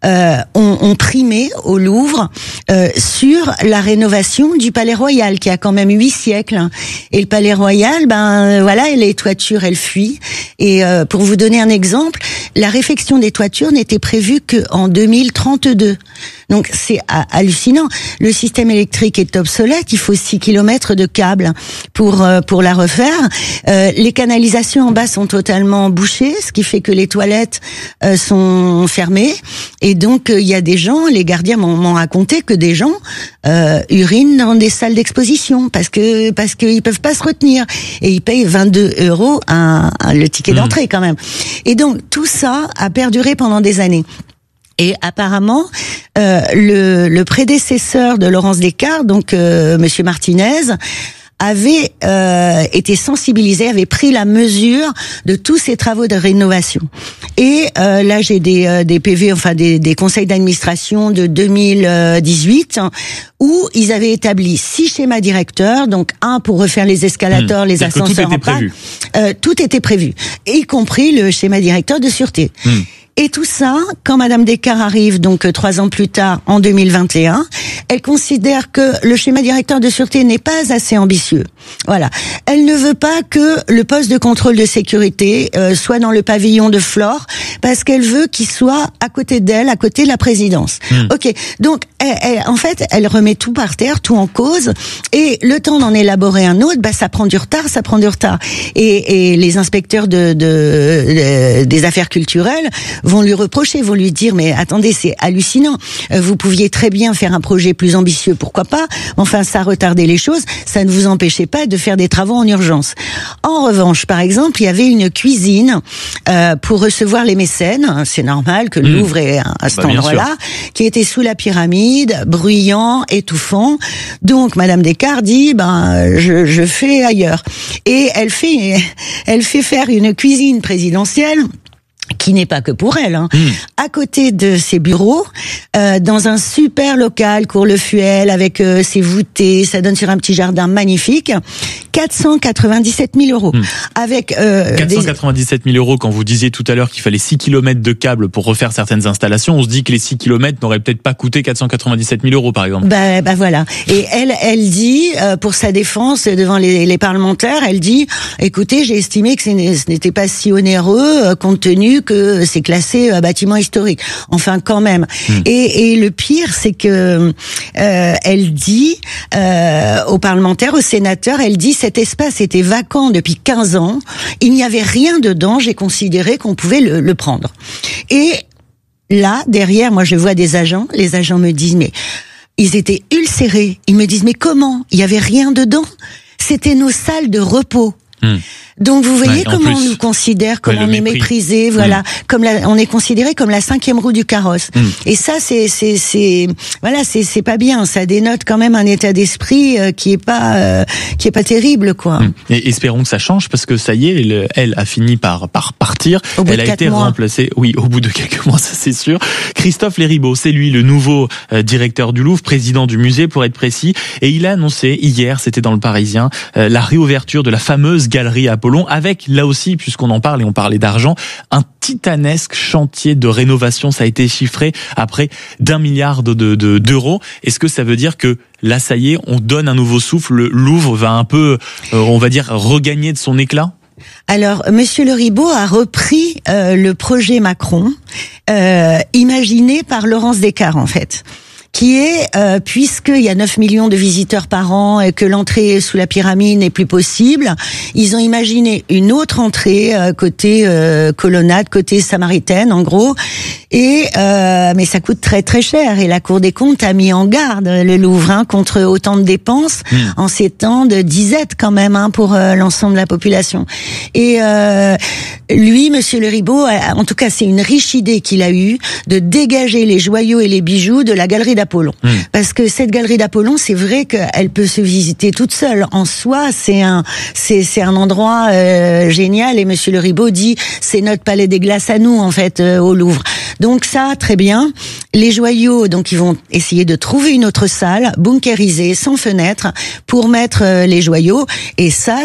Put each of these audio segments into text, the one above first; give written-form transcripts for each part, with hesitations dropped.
ont primé au Louvre sur la rénovation du Palais Royal, qui a quand même 8 siècles. Et le Palais Royal, les toitures, elles fuient. Et pour vous donner un exemple, la réfection des toitures n'était prévue qu'en 2032. Donc c'est hallucinant. Le système électrique est obsolète, il faut 6 km de câbles pour la refaire. Les canalisations en bas sont totalement bouchées, ce qui fait que les toilettes sont fermées. Et donc il y a des gens, les gardiens m'ont raconté que des gens urinent dans des salles d'exposition parce qu'ils peuvent pas se retenir. Et ils payent 22 € le ticket d'entrée quand même. Et donc tout ça a perduré pendant des années. Et apparemment, le prédécesseur de Laurence Descartes, donc Monsieur Martinez, avait été sensibilisé, avait pris la mesure de tous ces travaux de rénovation. Et là, j'ai des PV, des conseils d'administration de 2018 où ils avaient établi 6 schémas directeurs, donc un pour refaire les escalators, les ascenseurs en panne. Tout était prévu, y compris le schéma directeur de sûreté. Et tout ça, quand Madame Descartes arrive, donc 3 ans plus tard, en 2021, elle considère que le schéma directeur de sûreté n'est pas assez ambitieux. Voilà. Elle ne veut pas que le poste de contrôle de sécurité soit dans le pavillon de Flore, parce qu'elle veut qu'il soit à côté d'elle, à côté de la présidence. Ok. Donc, en fait, elle remet tout par terre, tout en cause, et le temps d'en élaborer un autre, ça prend du retard. Et les inspecteurs des affaires culturelles vont lui reprocher, vont lui dire mais attendez, c'est hallucinant, vous pouviez très bien faire un projet plus ambitieux, pourquoi pas, enfin ça retardait les choses, ça ne vous empêchait pas de faire des travaux en urgence. En revanche, par exemple, il y avait une cuisine pour recevoir les mécènes, c'est normal que le Louvre ait à cet endroit-là, qui était sous la pyramide, bruyant, étouffant, donc Madame Descartes dit je fais ailleurs, et elle fait faire une cuisine présidentielle qui n'est pas que pour elle, à côté de ses bureaux, dans un super local, cours Le Fuel, avec ses voûtés, ça donne sur un petit jardin magnifique, 497 000 €. Avec 497 000 € quand vous disiez tout à l'heure qu'il fallait 6 km de câbles pour refaire certaines installations, on se dit que les 6 km n'auraient peut-être pas coûté 497 000 € par exemple. Voilà. Et elle dit, pour sa défense devant les parlementaires, elle dit, écoutez, j'ai estimé que ce n'était pas si onéreux, compte tenu que c'est classé bâtiment historique. Enfin, quand même. Et le pire, c'est que elle dit aux parlementaires, aux sénateurs, elle dit cet espace était vacant depuis 15 ans, il n'y avait rien dedans, j'ai considéré qu'on pouvait le prendre. Et là, derrière, moi je vois des agents, les agents me disent mais ils étaient ulcérés, ils me disent mais comment, il y avait rien dedans, c'était nos salles de repos. Donc vous voyez comment on nous considère, comment on est méprisé, voilà, on est considéré comme la 5e roue du carrosse. Et ça c'est pas bien, ça dénote quand même un état d'esprit qui est pas terrible quoi. Et espérons que ça change parce que ça y est, elle a fini par partir, elle a été remplacée, oui, au bout de quelques mois, ça c'est sûr. Christophe Leribaud, c'est lui le nouveau directeur du Louvre, président du musée pour être précis, et il a annoncé hier, c'était dans le Parisien, la réouverture de la fameuse galerie Apollon, avec là aussi, puisqu'on en parle et on parlait d'argent, un titanesque chantier de rénovation. Ça a été chiffré à près d'1 milliard d'euros. Est-ce que ça veut dire que là, ça y est, on donne un nouveau souffle, le Louvre va un peu, on va dire, regagner de son éclat ? Alors, Monsieur Leribaud a repris le projet Macron, imaginé par Laurence Descartes, en fait, qui est, puisqu'il y a 9 millions de visiteurs par an et que l'entrée sous la pyramide n'est plus possible, ils ont imaginé une autre entrée côté colonnade, côté samaritaine, en gros. Et mais ça coûte très très cher. Et la Cour des comptes a mis en garde le Louvre contre autant de dépenses en ces temps de disette quand même pour l'ensemble de la population. Et lui, Monsieur Leribaud, en tout cas, c'est une riche idée qu'il a eue de dégager les joyaux et les bijoux de la galerie d'Apollon d'Apollon. Parce que cette galerie d'Apollon, c'est vrai qu'elle peut se visiter toute seule. En soi, c'est un endroit génial. Et Monsieur Le Ribaud dit, c'est notre palais des glaces à nous, en fait, au Louvre. Donc ça, très bien. Les joyaux, donc ils vont essayer de trouver une autre salle, bunkérisée, sans fenêtre, pour mettre les joyaux. Et ça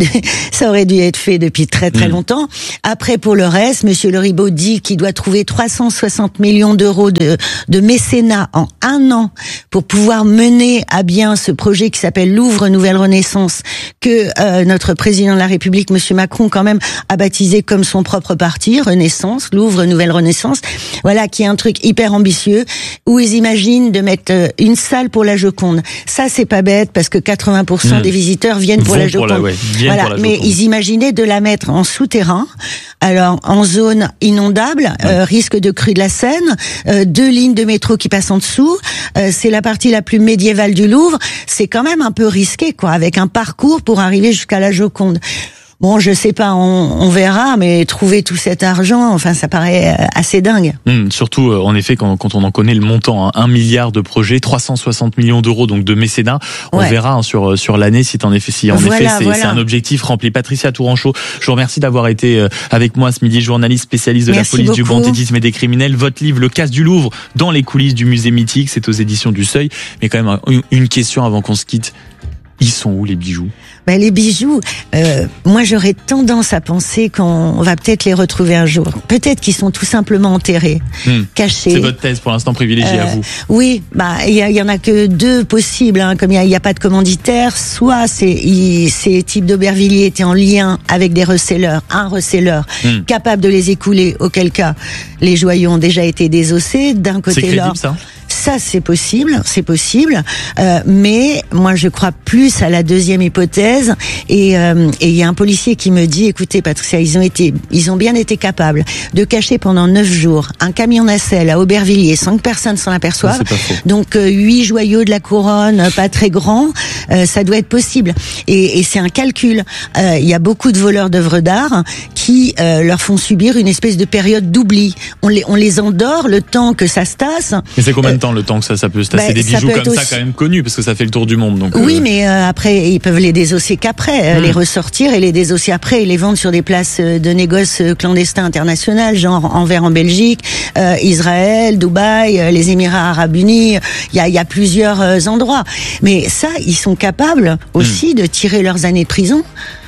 aurait dû être fait depuis très très longtemps. Après, pour le reste, Monsieur Le Ribaud dit qu'il doit trouver 360 millions d'euros de mécénat en 1 an pour pouvoir mener à bien ce projet qui s'appelle Louvre Nouvelle Renaissance, que notre président de la République, Monsieur Macron, quand même, a baptisé comme son propre parti, Renaissance, Louvre Nouvelle Renaissance. Voilà, qui est un truc hyper ambitieux, où ils imaginent de mettre une salle pour la Joconde. Ça, c'est pas bête, parce que 80% des visiteurs viennent pour la Joconde. Voilà, mais ils imaginaient de la mettre en souterrain, alors en zone inondable, risque de crue de la Seine, 2 lignes de métro qui passent en dessous, c'est la partie la plus médiévale du Louvre, c'est quand même un peu risqué, quoi, avec un parcours pour arriver jusqu'à la Joconde. Bon, je sais pas, on verra, mais trouver tout cet argent, enfin, ça paraît assez dingue. Surtout, en effet, quand on en connaît le montant, hein, 1 milliard de projets, 360 millions d'euros donc de mécénat. On verra hein, sur l'année si en effet c'est un objectif rempli. Patricia Tourangeau, je vous remercie d'avoir été avec moi ce midi, journaliste spécialiste de la police, du banditisme et des criminels. Votre livre, Le Casse du Louvre, dans les coulisses du musée mythique, c'est aux éditions du Seuil. Mais quand même, une question avant qu'on se quitte. Ils sont où les bijoux ? Les bijoux, moi j'aurais tendance à penser qu'on va peut-être les retrouver un jour. Peut-être qu'ils sont tout simplement enterrés, cachés. C'est votre thèse pour l'instant privilégiée à vous. Oui, il y en a que 2 possibles, hein, comme il y a pas de commanditaire. Soit ces types d'Aubervilliers étaient en lien avec des resellers, un reseller capable de les écouler, auquel cas les joyaux ont déjà été désossés. D'un côté, c'est crédible, ça ? Ça, c'est possible, mais moi je crois plus à la deuxième hypothèse. Et il y a un policier qui me dit, écoutez Patricia, ils ont bien été capables de cacher pendant 9 jours un camion nacelle à Aubervilliers sans que personne s'en aperçoive. Donc 8 joyaux de la couronne, pas très grands, ça doit être possible. Et c'est un calcul. Il y a beaucoup de voleurs d'œuvres d'art qui leur font subir une espèce de période d'oubli. On les endort le temps que ça se tasse. Mais c'est combien de temps le temps que ça peut se tasser? Des bijoux comme ça quand même connus, parce que ça fait le tour du monde. Donc oui, mais après ils peuvent les désosser qu'après, les ressortir et les désosser après et les vendre sur des places de négoce clandestins internationales, genre Anvers en Belgique, Israël, Dubaï, les Émirats Arabes Unis. Il y a plusieurs endroits. Mais ça, ils sont capables aussi de tirer leurs années de prison.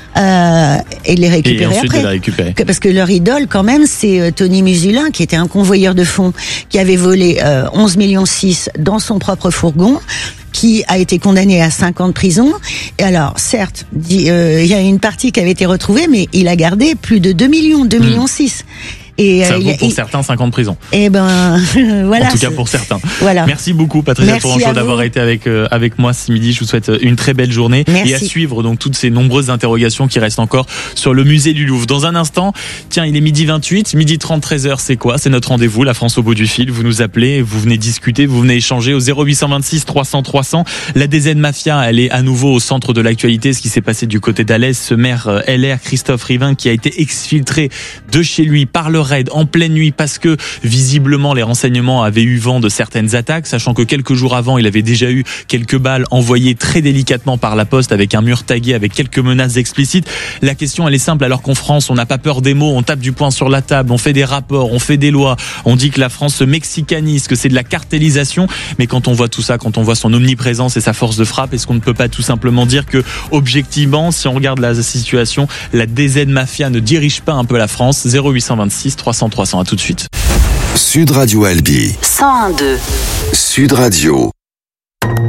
Et les récupérer après. Parce que leur idole, quand même, c'est Tony Musulin, qui était un convoyeur de fonds, qui avait volé 11,6 millions dans son propre fourgon, qui a été condamné à 5 ans de prison. Et alors, certes, il y a une partie qui avait été retrouvée, mais il a gardé plus de 2 millions, 2,6 millions. Et ça vaut pour certains 5 ans de prison. Et voilà. En tout cas pour certains. Voilà. Merci beaucoup Patricia Tourangeau d'avoir été avec moi ce midi. Je vous souhaite une très belle journée. Merci. Et à suivre donc toutes ces nombreuses interrogations qui restent encore sur le musée du Louvre. Dans un instant, tiens, il est 12h28, 12h30, 13h, c'est quoi? C'est notre rendez-vous, la France au bout du fil. Vous nous appelez, vous venez discuter, vous venez échanger au 0826 300 300. La DZ Mafia, elle est à nouveau au centre de l'actualité. Ce qui s'est passé du côté d'Alès, ce maire LR Christophe Rivin qui a été exfiltré de chez lui par le raid en pleine nuit parce que visiblement les renseignements avaient eu vent de certaines attaques, sachant que quelques jours avant il avait déjà eu quelques balles envoyées très délicatement par la poste avec un mur tagué avec quelques menaces explicites. La question elle est simple, alors qu'en France on n'a pas peur des mots, on tape du poing sur la table, on fait des rapports, on fait des lois, on dit que la France se mexicanise, que c'est de la cartélisation, mais quand on voit tout ça, quand on voit son omniprésence et sa force de frappe, est-ce qu'on ne peut pas tout simplement dire que objectivement, si on regarde la situation, la DZ Mafia ne dirige pas un peu la France? 0826 300 300, à tout de suite. Sud Radio Albi 101.2 Sud Radio.